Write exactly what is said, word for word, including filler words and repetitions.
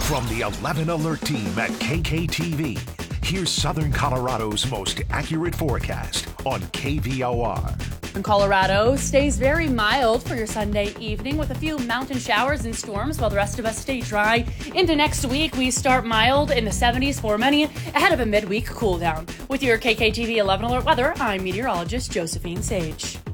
From the eleven Alert team at K K T V, here's Southern Colorado's most accurate forecast on K V O R. Colorado stays very mild for your Sunday evening with a few mountain showers and storms while the rest of us stay dry. Into next week, we start mild in the seventies for many ahead of a midweek cool down. With your K K T V eleven Alert weather, I'm meteorologist Josephine Sage.